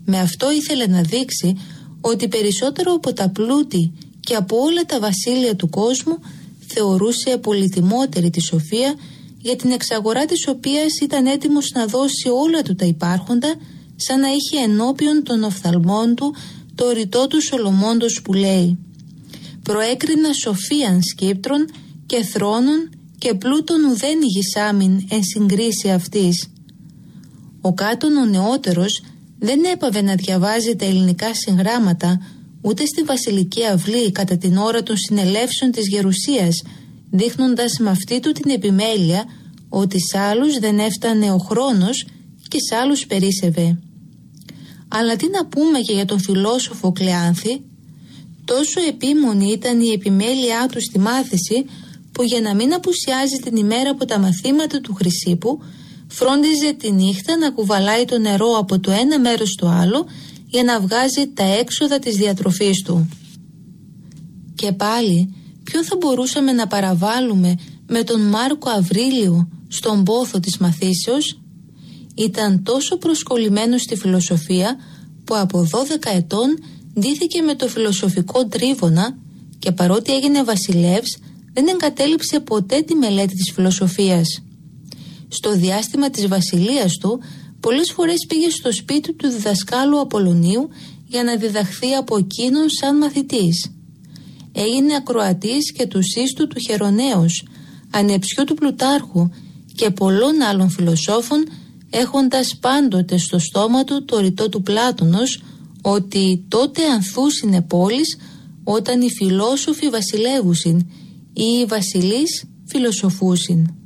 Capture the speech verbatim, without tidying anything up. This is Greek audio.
Με αυτό ήθελε να δείξει ότι περισσότερο από τα πλούτη και από όλα τα βασίλεια του κόσμου θεωρούσε πολυτιμότερη τη σοφία, για την εξαγορά της οποίας ήταν έτοιμος να δώσει όλα του τα υπάρχοντα, σαν να είχε ενώπιον των οφθαλμών του το ρητό του Σολομώντος που λέει «Προέκρινα σοφίαν σκύπτρων και θρόνων και πλούτων ουδέν ηγισάμιν εν συγκρίση αυτής». Ο Κάτων ο νεότερος δεν έπαβε να διαβάζει τα ελληνικά συγγράμματα ούτε στη βασιλική αυλή κατά την ώρα των συνελεύσεων της Γερουσίας, δείχνοντας με αυτή του την επιμέλεια ότι σ' άλλους δεν έφτανε ο χρόνος και σ' άλλους περίσσευε. Αλλά τι να πούμε και για τον φιλόσοφο Κλεάνθη, τόσο επίμονη ήταν η επιμέλειά του στη μάθηση που για να μην απουσιάζει την ημέρα από τα μαθήματα του Χρυσήπου φρόντιζε τη νύχτα να κουβαλάει το νερό από το ένα μέρος στο άλλο για να βγάζει τα έξοδα της διατροφής του. Και πάλι, ποιον θα μπορούσαμε να παραβάλουμε με τον Μάρκο Αβρίλιο στον πόθο της μαθήσεως? Ήταν τόσο προσκολλημένος στη φιλοσοφία που από δώδεκα ετών ντύθηκε με το φιλοσοφικό τρίβωνα και παρότι έγινε βασιλεύς δεν εγκατέλειψε ποτέ τη μελέτη της φιλοσοφίας. Στο διάστημα της βασιλείας του πολλές φορές πήγε στο σπίτι του διδασκάλου Απολωνίου για να διδαχθεί από εκείνον σαν μαθητής. Έγινε ακροατής και του σύστου του Χερονέως, ανεψιού του Πλουτάρχου και πολλών άλλων φιλοσόφων, έχοντας πάντοτε στο στόμα του το ρητό του Πλάτωνος ότι τότε ανθούσινε πόλεις όταν οι φιλόσοφοι βασιλεύουσιν ή οι βασιλείς φιλοσοφούσιν.